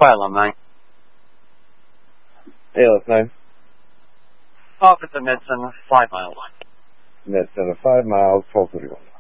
Fire alarm 9. ALS 9. Officer Med Center, 5 Mile Line. Med Center, 5 miles, 1231.